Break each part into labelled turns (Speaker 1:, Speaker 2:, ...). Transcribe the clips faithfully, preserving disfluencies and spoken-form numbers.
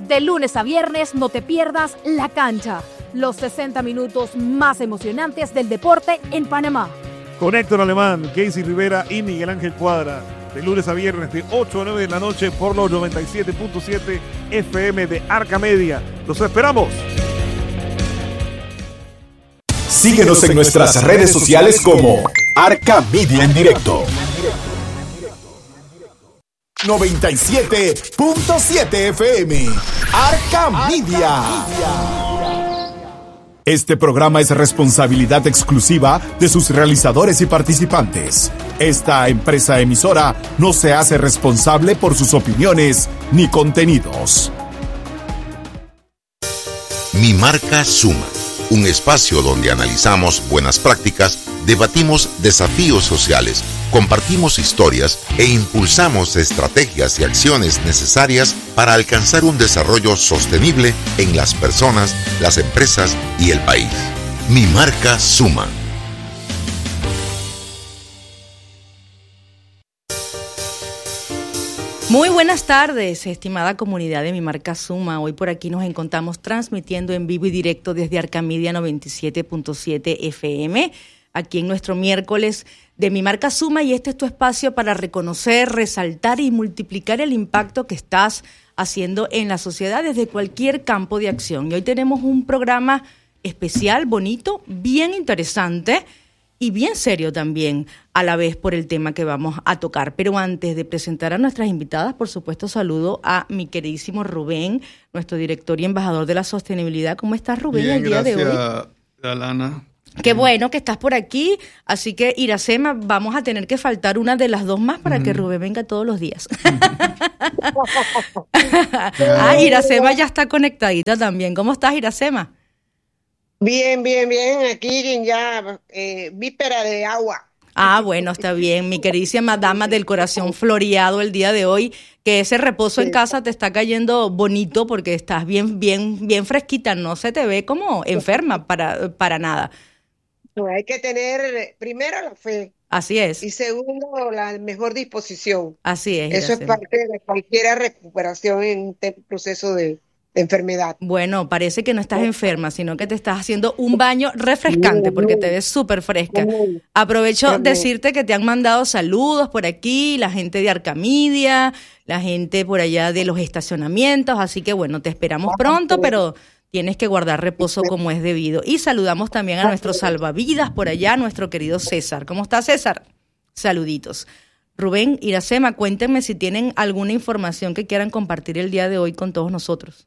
Speaker 1: De lunes a viernes no te pierdas La Cancha, los sesenta minutos más emocionantes del deporte en Panamá.
Speaker 2: Con Héctor Alemán, Casey Rivera y Miguel Ángel Cuadra. De lunes a viernes de ocho a nueve de la noche por los noventa y siete punto siete F M de Arca Media. ¡Los esperamos!
Speaker 3: Síguenos en nuestras redes sociales como Arca Media en directo. noventa y siete punto siete F M. Arca Media. Este programa es responsabilidad exclusiva de sus realizadores y participantes. Esta empresa emisora no se hace responsable por sus opiniones ni contenidos.
Speaker 4: Mi Marca Suma, un espacio donde analizamos buenas prácticas, debatimos desafíos sociales, compartimos historias e impulsamos estrategias y acciones necesarias para alcanzar un desarrollo sostenible en las personas, las empresas y el país. Mi Marca Suma.
Speaker 5: Muy buenas tardes, estimada comunidad de Mi Marca Suma. Hoy por aquí nos encontramos transmitiendo en vivo y directo desde Arcamedia noventa y siete punto siete F M, aquí en nuestro miércoles de Mi Marca Suma, y este es tu espacio para reconocer, resaltar y multiplicar el impacto que estás haciendo en la sociedad desde cualquier campo de acción. Y hoy tenemos un programa especial, bonito, bien interesante y bien serio también a la vez por el tema que vamos a tocar. Pero antes de presentar a nuestras invitadas, por supuesto, saludo a mi queridísimo Rubén, nuestro director y embajador de la sostenibilidad. ¿Cómo estás, Rubén,
Speaker 6: bien,
Speaker 5: el día de hoy?
Speaker 6: Gracias, Alana.
Speaker 5: Qué bueno que estás por aquí, así que Iracema, vamos a tener que faltar una de las dos más para mm. que Rubén venga todos los días. Ah, Iracema ya está conectadita también. ¿Cómo estás, Iracema?
Speaker 7: Bien, bien, bien, aquí ya eh, víspera de agua.
Speaker 5: Ah, bueno, está bien, mi queridísima dama del corazón floreado el día de hoy, que ese reposo sí. en casa te está cayendo bonito porque estás bien, bien, bien fresquita, no se te ve como enferma para, para nada.
Speaker 7: No, hay que tener primero la fe.
Speaker 5: Así es.
Speaker 7: Y segundo, la mejor disposición.
Speaker 5: Así es.
Speaker 7: Eso es parte de cualquier recuperación en un proceso de, de enfermedad.
Speaker 5: Bueno, parece que no estás enferma, sino que te estás haciendo un baño refrescante porque te ves súper fresca. Aprovecho decirte que te han mandado saludos por aquí, la gente de Arcamedia, la gente por allá de los estacionamientos, así que bueno, te esperamos pronto, pero tienes que guardar reposo como es debido. Y saludamos también a nuestro salvavidas por allá, nuestro querido César. ¿Cómo está, César? Saluditos. Rubén, Iracema, cuéntenme si tienen alguna información que quieran compartir el día de hoy con todos nosotros.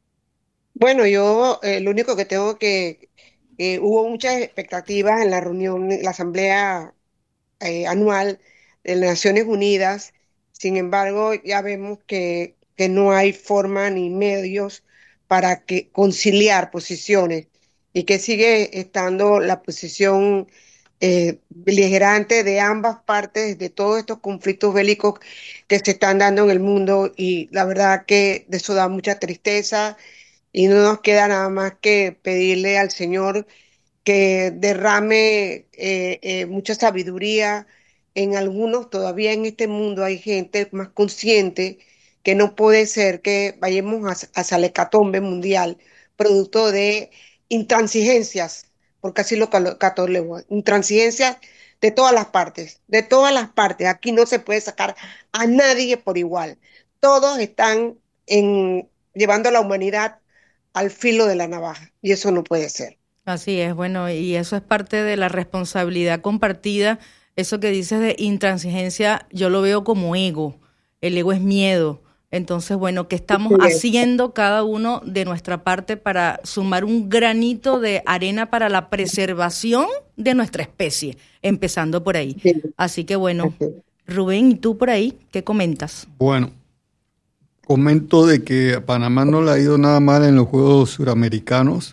Speaker 7: Bueno, yo eh, lo único que tengo que... Eh, hubo muchas expectativas en la reunión, la asamblea eh, anual de las Naciones Unidas. Sin embargo, ya vemos que, que no hay forma ni medios para que conciliar posiciones y que sigue estando la posición eh, beligerante de ambas partes de todos estos conflictos bélicos que se están dando en el mundo, y la verdad que de eso da mucha tristeza y no nos queda nada más que pedirle al Señor que derrame eh, eh, mucha sabiduría en algunos. Todavía en este mundo hay gente más consciente que no puede ser que vayamos hacia la hecatombe mundial producto de intransigencias, porque así lo catalogamos, intransigencias de todas las partes, de todas las partes. Aquí no se puede sacar a nadie por igual. Todos están en, llevando a la humanidad al filo de la navaja, y eso no puede ser.
Speaker 5: Así es, bueno, y eso es parte de la responsabilidad compartida. Eso que dices de intransigencia, yo lo veo como ego. El ego es miedo. Entonces, bueno, ¿qué estamos haciendo cada uno de nuestra parte para sumar un granito de arena para la preservación de nuestra especie? Empezando por ahí. Sí. Así que, bueno, Rubén, ¿y tú por ahí qué comentas?
Speaker 6: Bueno, comento de que a Panamá no le ha ido nada mal en los Juegos Suramericanos.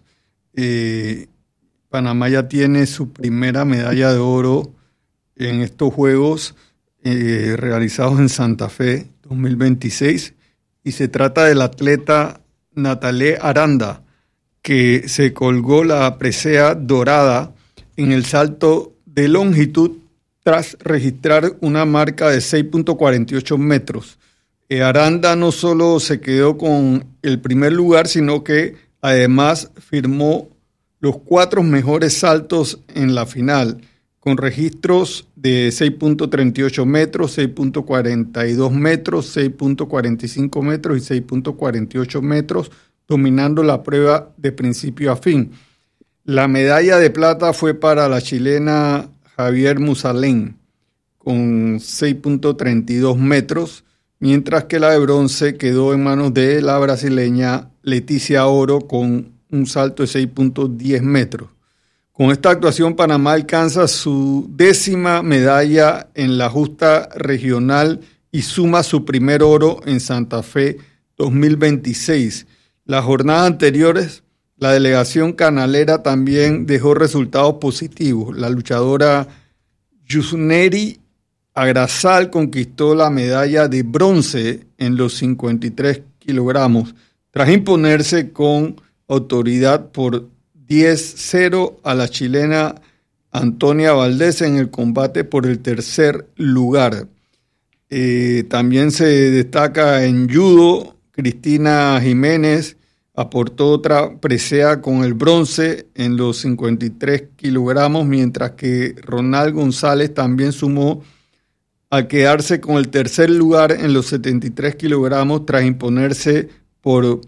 Speaker 6: Eh, Panamá ya tiene su primera medalla de oro en estos Juegos eh, realizados en Santa Fe dos mil veintiséis, y se trata del atleta Natalé Aranda, que se colgó la presea dorada en el salto de longitud tras registrar una marca de seis punto cuarenta y ocho metros. Eh, Aranda no solo se quedó con el primer lugar, sino que además firmó los cuatro mejores saltos en la final, con registros de seis punto treinta y ocho metros, seis punto cuarenta y dos metros, seis punto cuarenta y cinco metros y seis punto cuarenta y ocho metros, dominando la prueba de principio a fin. La medalla de plata fue para la chilena Javier Musalén, con seis punto treinta y dos metros, mientras que la de bronce quedó en manos de la brasileña Leticia Oro con un salto de seis punto diez metros. Con esta actuación, Panamá alcanza su décima medalla en la justa regional y suma su primer oro en Santa Fe dos mil veintiséis. Las jornadas anteriores, la delegación canalera también dejó resultados positivos. La luchadora Yusneri Agrasal conquistó la medalla de bronce en los cincuenta y tres kilogramos, tras imponerse con autoridad por diez cero a la chilena Antonia Valdés en el combate por el tercer lugar. Eh, también se destaca en judo, Cristina Jiménez aportó otra presea con el bronce en los cincuenta y tres kilogramos, mientras que Ronald González también sumó al quedarse con el tercer lugar en los setenta y tres kilogramos tras imponerse por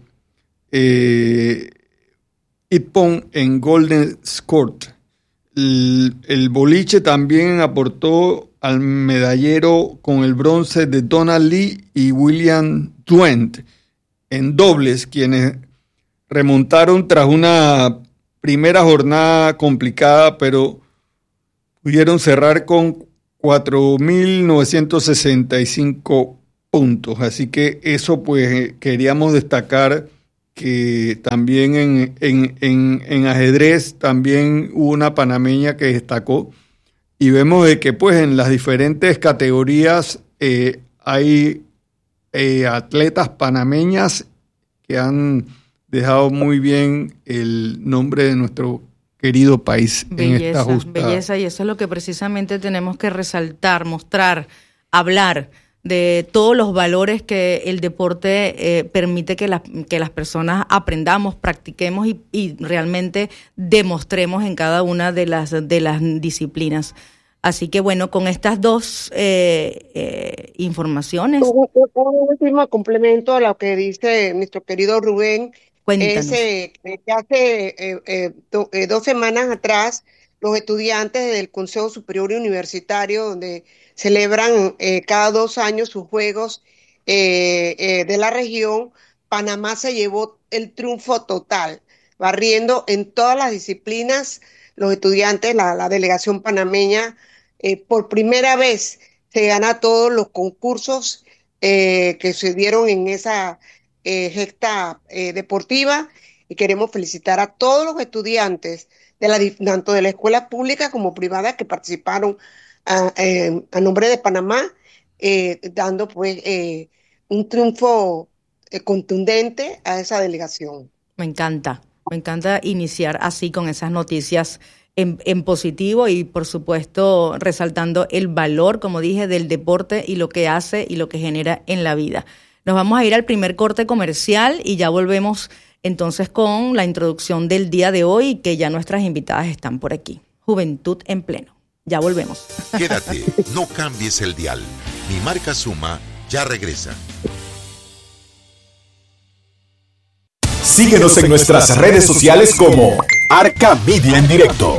Speaker 6: eh, Ippon en Golden Court. El, el boliche también aportó al medallero con el bronce de Donald Lee y William Duent en dobles, quienes remontaron tras una primera jornada complicada, pero pudieron cerrar con cuatro mil novecientos sesenta y cinco puntos. Así que eso pues queríamos destacar, que también en, en, en, en ajedrez también hubo una panameña que destacó, y vemos de que pues en las diferentes categorías eh, hay eh, atletas panameñas que han dejado muy bien el nombre de nuestro querido país.
Speaker 5: Belleza,
Speaker 6: en esta justa.
Speaker 5: Belleza, y eso es lo que precisamente tenemos que resaltar, mostrar, hablar de todos los valores que el deporte eh, permite que, la, que las personas aprendamos, practiquemos y, y realmente demostremos en cada una de las, de las disciplinas. Así que bueno, con estas dos eh, eh, informaciones.
Speaker 7: Un, un último complemento a lo que dice nuestro querido Rubén.
Speaker 5: Cuéntanos.
Speaker 7: Es eh, que hace eh, eh, do, eh, dos semanas atrás, los estudiantes del Consejo Superior Universitario, donde celebran eh, cada dos años sus juegos eh, eh, de la región, Panamá se llevó el triunfo total, barriendo en todas las disciplinas. Los estudiantes, la, la delegación panameña, eh, por primera vez se gana todos los concursos eh, que se dieron en esa eh, gesta eh, deportiva, y queremos felicitar a todos los estudiantes de la, tanto de la escuela pública como privada que participaron a, eh, a nombre de Panamá, eh, dando pues eh, un triunfo eh, contundente a esa delegación.
Speaker 5: Me encanta, me encanta iniciar así con esas noticias en, en positivo y por supuesto resaltando el valor, como dije, del deporte y lo que hace y lo que genera en la vida. Nos vamos a ir al primer corte comercial y ya volvemos entonces con la introducción del día de hoy, que ya nuestras invitadas están por aquí. Juventud en Pleno. Ya volvemos.
Speaker 4: Quédate, no cambies el dial. Mi marca Suma ya regresa.
Speaker 3: Síguenos en nuestras redes sociales como Arca Media en Directo.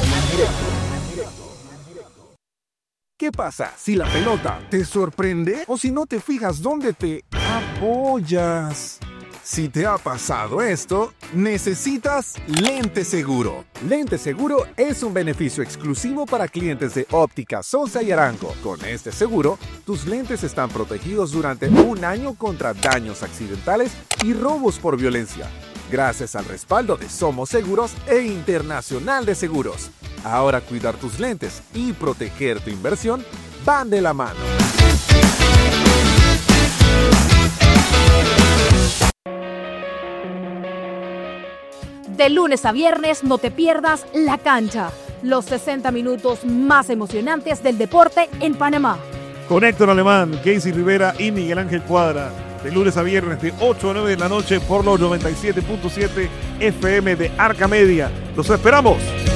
Speaker 2: ¿Qué pasa si la pelota te sorprende o si no te fijas dónde te apoyas? Si te ha pasado esto, necesitas Lente Seguro. Lente Seguro es un beneficio exclusivo para clientes de Óptica Sosa y Arango. Con este seguro, tus lentes están protegidos durante un año contra daños accidentales y robos por violencia, gracias al respaldo de Somos Seguros e Internacional de Seguros. Ahora cuidar tus lentes y proteger tu inversión van de la mano.
Speaker 1: De lunes a viernes no te pierdas La Cancha, los sesenta minutos más emocionantes del deporte en Panamá.
Speaker 2: Con Héctor Alemán, Casey Rivera y Miguel Ángel Cuadra.
Speaker 8: de lunes a viernes de ocho a nueve de la noche por los noventa y siete punto siete F M de Arca Media. ¡Los esperamos!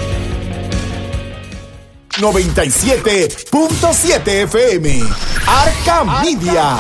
Speaker 3: noventa y siete punto siete F M Arca Media.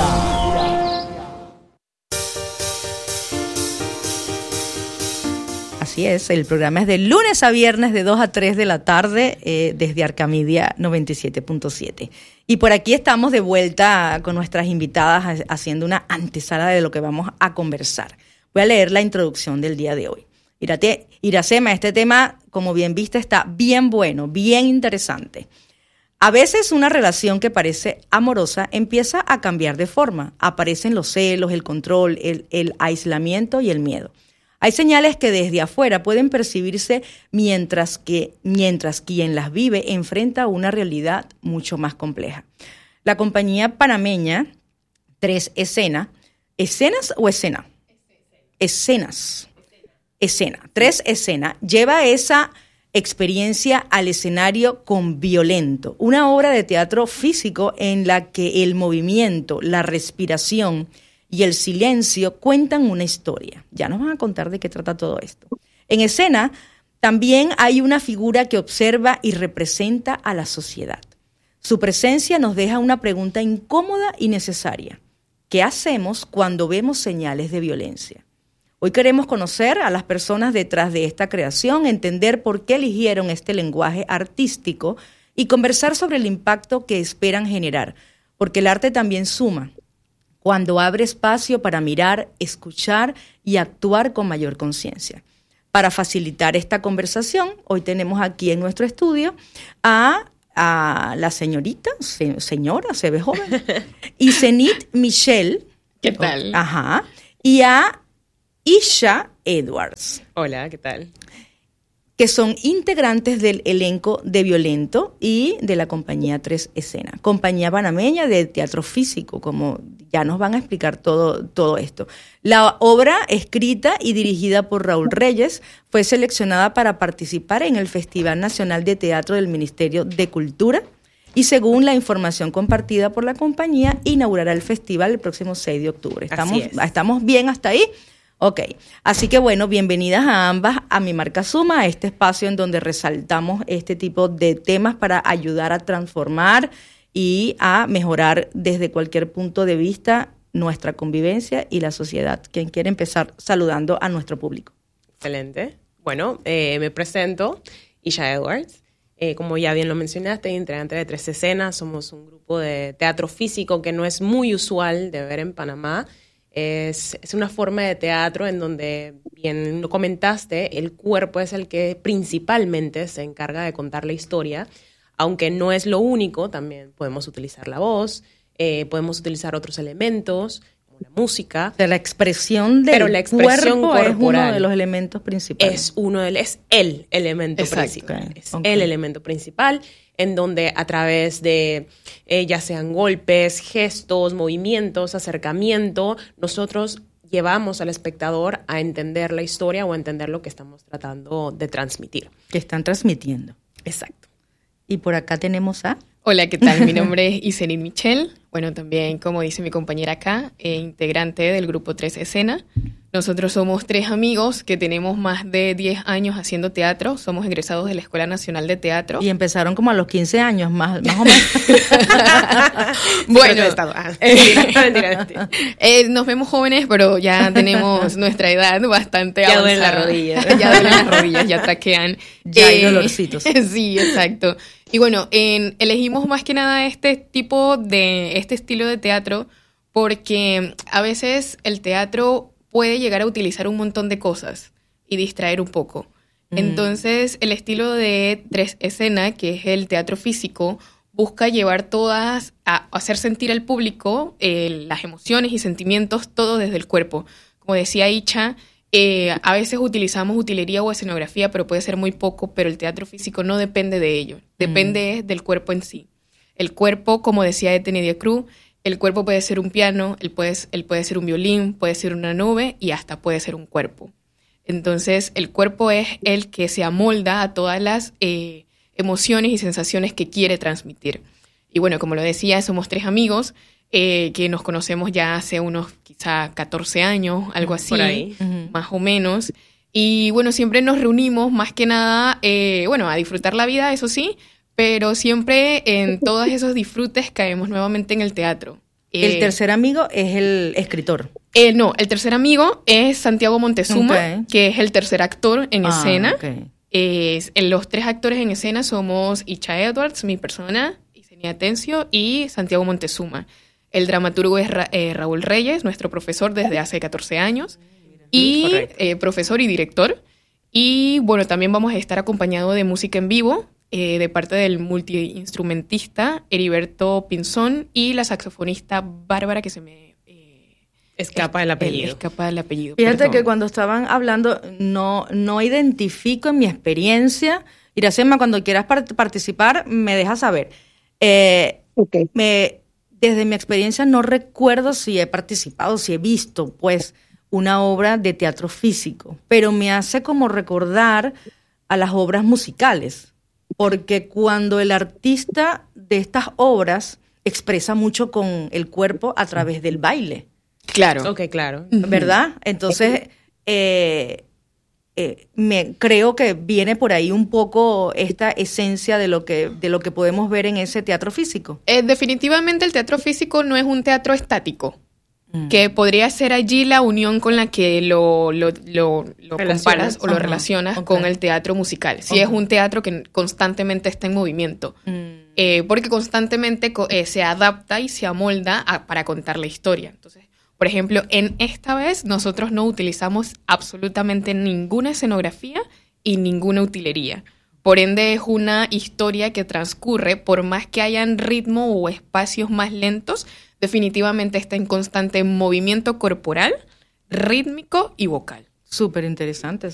Speaker 5: Así es, el programa es de lunes a viernes de dos a tres de la tarde eh, desde Arcamedia noventa y siete punto siete. Y por aquí estamos de vuelta con nuestras invitadas haciendo una antesala de lo que vamos a conversar. Voy a leer la introducción del día de hoy. Irate, Iracema, este tema, como bien viste, está bien bueno, bien interesante. A veces una relación que parece amorosa empieza a cambiar de forma. Aparecen los celos, el control, el, el aislamiento y el miedo. Hay señales que desde afuera pueden percibirse mientras que mientras quien las vive enfrenta una realidad mucho más compleja. La compañía panameña Tres Escena, ¿escenas o escena? Escenas. Escena. Tres Escena lleva esa experiencia al escenario con Violento, una obra de teatro físico en la que el movimiento, la respiración y el silencio cuentan una historia. Ya nos van a contar de qué trata todo esto. En escena también hay una figura que observa y representa a la sociedad. Su presencia nos deja una pregunta incómoda y necesaria. ¿Qué hacemos cuando vemos señales de violencia? Hoy queremos conocer a las personas detrás de esta creación, entender por qué eligieron este lenguaje artístico y conversar sobre el impacto que esperan generar, porque el arte también suma cuando abre espacio para mirar, escuchar y actuar con mayor conciencia. Para facilitar esta conversación, hoy tenemos aquí en nuestro estudio a, a la señorita, se, señora, se ve joven, Isenit Michelle.
Speaker 9: ¿Qué tal?
Speaker 5: Ajá. Y a Isha Edwards.
Speaker 9: Hola, ¿qué tal?
Speaker 5: Que son integrantes del elenco de Violento y de la compañía Tres Escena, compañía panameña de teatro físico, como ya nos van a explicar todo, todo esto. La obra, escrita y dirigida por Raúl Reyes, fue seleccionada para participar en el Festival Nacional de Teatro del Ministerio de Cultura y, según la información compartida por la compañía, inaugurará el festival el próximo seis de octubre. ¿Estamos, ¿estamos bien hasta ahí? Ok, así que bueno, bienvenidas a ambas a Mi Marca Suma, a este espacio en donde resaltamos este tipo de temas para ayudar a transformar y a mejorar desde cualquier punto de vista nuestra convivencia y la sociedad. ¿Quién quiere empezar saludando a nuestro público?
Speaker 9: Excelente. Bueno, eh, me presento, Isha Edwards. Eh, como ya bien lo mencionaste, integrante de Tres Escenas, somos un grupo de teatro físico que no es muy usual de ver en Panamá. Es, es una forma de teatro en donde, bien lo comentaste, el cuerpo es el que principalmente se encarga de contar la historia, aunque no es lo único, también podemos utilizar la voz, eh, podemos utilizar otros elementos, como la música.
Speaker 5: De la expresión del
Speaker 9: pero la expresión
Speaker 5: cuerpo
Speaker 9: corporal
Speaker 5: es uno de los elementos principales.
Speaker 9: Es, uno de, es el elemento
Speaker 5: Exacto.
Speaker 9: principal. Es
Speaker 5: Okay.
Speaker 9: el elemento principal, en donde a través de eh, ya sean golpes, gestos, movimientos, acercamiento, nosotros llevamos al espectador a entender la historia o a entender lo que estamos tratando de transmitir.
Speaker 5: Que están transmitiendo.
Speaker 9: Exacto.
Speaker 5: Y por acá tenemos a...
Speaker 9: Hola, ¿qué tal? Mi nombre es Isenit Michelle. Bueno, también, como dice mi compañera acá, eh, integrante del grupo Tres Escena. Nosotros somos tres amigos que tenemos más de diez años haciendo teatro. Somos egresados de la Escuela Nacional de Teatro.
Speaker 5: Y empezaron como a los quince años, más, más o menos.
Speaker 9: Bueno, eh, nos vemos jóvenes, pero ya tenemos nuestra edad bastante
Speaker 5: ya
Speaker 9: avanzada.
Speaker 5: Ya duelen las rodillas.
Speaker 9: Ya duelen las rodillas, ya traquean.
Speaker 5: Ya hay
Speaker 9: eh,
Speaker 5: dolorcitos.
Speaker 9: Sí, exacto. Y bueno, en, elegimos más que nada este tipo de, este estilo de teatro porque a veces el teatro puede llegar a utilizar un montón de cosas y distraer un poco. Mm. Entonces, el estilo de Tres Escena, que es el teatro físico, busca llevar todas, a hacer sentir al público eh, las emociones y sentimientos, todo desde el cuerpo. Como decía Isha, eh, a veces utilizamos utilería o escenografía, pero puede ser muy poco, pero el teatro físico no depende de ello, depende mm. del cuerpo en sí. El cuerpo, como decía Etienne Cruz, el cuerpo puede ser un piano, él puede, él puede ser un violín, puede ser una nube y hasta puede ser un cuerpo. Entonces, el cuerpo es el que se amolda a todas las eh, emociones y sensaciones que quiere transmitir. Y bueno, como lo decía, somos tres amigos. eh, que nos conocemos ya hace unos quizá catorce años, algo así,
Speaker 5: por ahí.
Speaker 9: más o menos. Y bueno, siempre nos reunimos más que nada, eh, bueno, a disfrutar la vida, eso sí, pero siempre en todos esos disfrutes caemos nuevamente en el teatro.
Speaker 5: El
Speaker 9: Eh,
Speaker 5: tercer amigo es el escritor.
Speaker 9: eh, no, el tercer amigo es Santiago Montezuma,
Speaker 5: Ok.
Speaker 9: que es el tercer actor en
Speaker 5: Ah,
Speaker 9: escena.
Speaker 5: ok.
Speaker 9: Es, en los tres actores en escena somos Icha Edwards, mi persona, Isenia Atencio y Santiago Montezuma. El dramaturgo es Ra- eh, Raúl Reyes, nuestro profesor desde hace catorce años, y eh, profesor y director. Y bueno, también vamos a estar acompañados de música en vivo, eh, de parte del multiinstrumentista Heriberto Pinzón y la saxofonista Bárbara, que se me eh,
Speaker 10: Escapa el apellido.
Speaker 9: escapa el apellido.
Speaker 5: Fíjate
Speaker 9: perdón.
Speaker 5: que cuando estaban hablando, no, no identifico en mi experiencia. Iracema, cuando quieras part- participar, me dejas saber. Eh,
Speaker 7: Ok.
Speaker 5: me, desde mi experiencia no recuerdo si he participado, si he visto, pues, una obra de teatro físico, pero me hace como recordar a las obras musicales, porque cuando el artista de estas obras expresa mucho con el cuerpo a través del baile.
Speaker 9: Claro.
Speaker 10: Ok, claro.
Speaker 5: ¿Verdad? Entonces, eh, eh, me creo que viene por ahí un poco esta esencia de lo que, de lo que podemos ver en ese teatro físico.
Speaker 9: Eh, definitivamente el teatro físico no es un teatro estático, que podría ser allí la unión con la que lo, lo, lo, lo
Speaker 10: Relacionas.
Speaker 9: comparas o lo
Speaker 5: Ajá,
Speaker 9: relacionas
Speaker 5: ok.
Speaker 9: con el teatro musical. Si
Speaker 5: Ok.
Speaker 9: es un teatro que constantemente está en movimiento,
Speaker 5: Mm.
Speaker 9: eh, porque constantemente co- eh, se adapta y se amolda a- para contar la historia. Entonces, por ejemplo, en esta vez nosotros no utilizamos absolutamente ninguna escenografía y ninguna utilería. Por ende, es una historia que transcurre, por más que hayan ritmo o espacios más lentos, definitivamente está en constante movimiento corporal, rítmico y vocal.
Speaker 5: Súper interesante.